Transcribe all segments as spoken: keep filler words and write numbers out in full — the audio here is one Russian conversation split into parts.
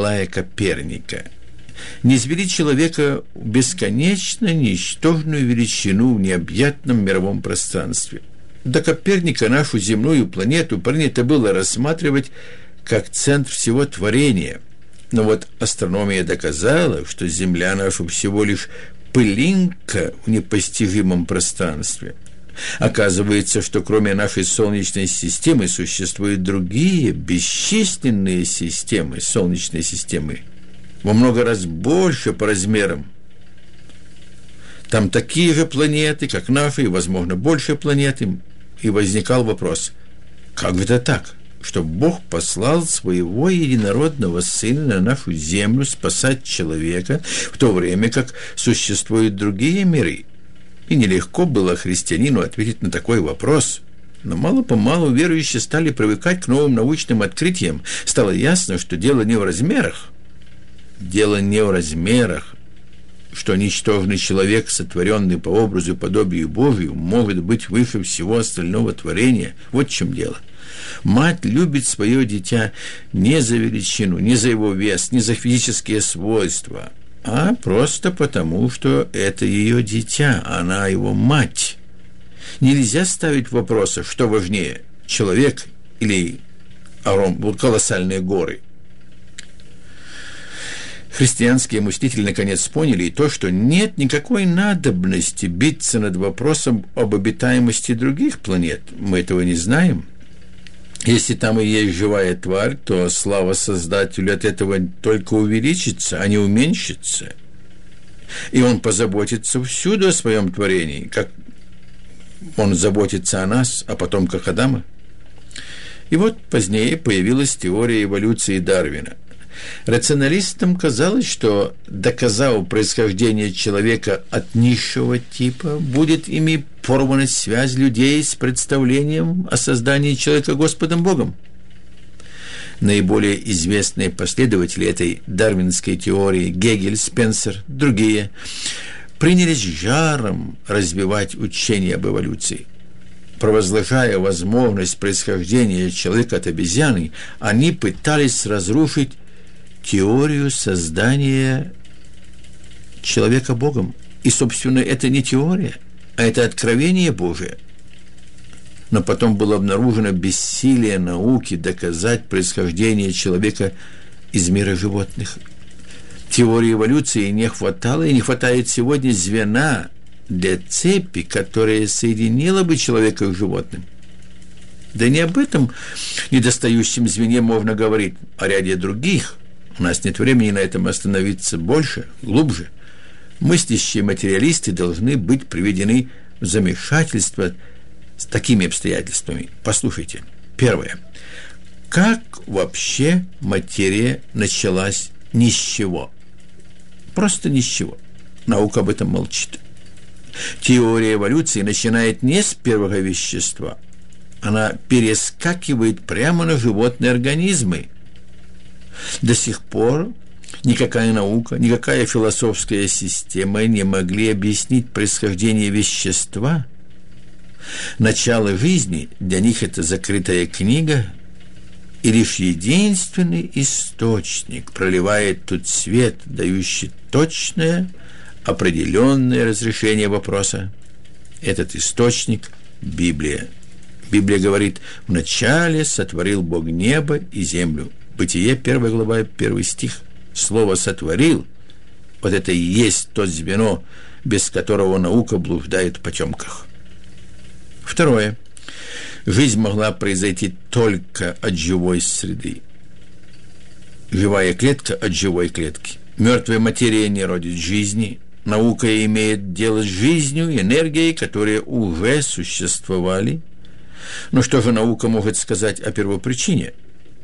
Николая Коперника. Низвели человека в бесконечно ничтожную величину в необъятном мировом пространстве. До Коперника нашу земную планету принято было рассматривать как центр всего творения. Но вот астрономия доказала, что Земля наша всего лишь пылинка в непостижимом пространстве. Оказывается, что кроме нашей Солнечной системы существуют другие бесчисленные системы Солнечной системы, во много раз больше по размерам. Там такие же планеты, как наши, и, возможно, больше планеты. И возникал вопрос, как это так, что Бог послал своего единородного Сына на нашу землю спасать человека, в то время как существуют другие миры? И нелегко было христианину ответить на такой вопрос. Но мало-помалу верующие стали привыкать к новым научным открытиям. Стало ясно, что дело не в размерах. Дело не в размерах, что ничтожный человек, сотворенный по образу и подобию Божию, может быть выше всего остального творения. Вот в чем дело. Мать любит свое дитя не за величину, не за его вес, не за физические свойства, а просто потому, что это ее дитя, она его мать. Нельзя ставить вопросы, что важнее, человек или колоссальные горы. Христианские мыслители наконец поняли и то, что нет никакой надобности биться над вопросом об обитаемости других планет. Мы этого не знаем. Если там и есть живая тварь, то слава Создателю от этого только увеличится, а не уменьшится. И Он позаботится всюду о своем творении, как Он заботится о нас, о потомках Адама. И вот позднее появилась теория эволюции Дарвина. Рационалистам казалось, что, доказав происхождение человека от низшего типа, будет ими порвана связь людей с представлением о создании человека Господом Богом. Наиболее известные последователи этой дарвинской теории, Гегель, Спенсер, другие, принялись жаром развивать учение об эволюции. Провозглашая возможность происхождения человека от обезьяны, они пытались разрушить теорию создания человека Богом. И, собственно, это не теория, а это откровение Божие. Но потом было обнаружено бессилие науки доказать происхождение человека из мира животных. Теории эволюции не хватало и не хватает сегодня звена для цепи, которая соединила бы человека с животным. Да не об этом недостающем звене можно говорить, о ряде других. У нас нет времени на этом остановиться больше, глубже. Мыслящие материалисты должны быть приведены в замешательство с такими обстоятельствами. Послушайте. Первое. Как вообще материя началась ни с чего? Просто ни с чего. Наука об этом молчит. Теория эволюции начинает не с первого вещества. Она перескакивает прямо на животные организмы. До сих пор никакая наука, никакая философская система не могли объяснить происхождение вещества. Начало жизни для них – это закрытая книга, и лишь единственный источник проливает тут свет, дающий точное, определенное разрешение вопроса. Этот источник – Библия. Библия говорит: «Вначале сотворил Бог небо и землю». Бытие, первая глава, первый стих. Слово «сотворил» – вот это и есть то звено, без которого наука блуждает в потемках. Второе. Жизнь могла произойти только от живой среды. Живая клетка от живой клетки. Мертвая материя не родит жизни. Наука имеет дело с жизнью и энергией, которые уже существовали. Но что же наука может сказать о первопричине?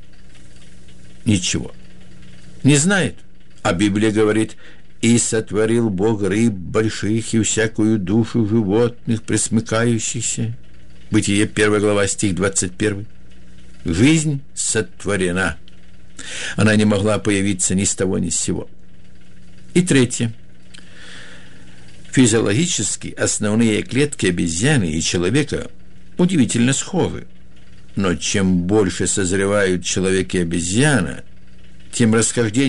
Ничего. Не знает. А Библия говорит: «И сотворил Бог рыб больших и всякую душу животных, пресмыкающихся». Бытие, первая глава, стих двадцать первый. Жизнь сотворена. Она не могла появиться ни с того, ни с сего. И третье. Физиологически основные клетки обезьяны и человека удивительно схожи. Но чем больше созревают человек и обезьяна, тем расхождение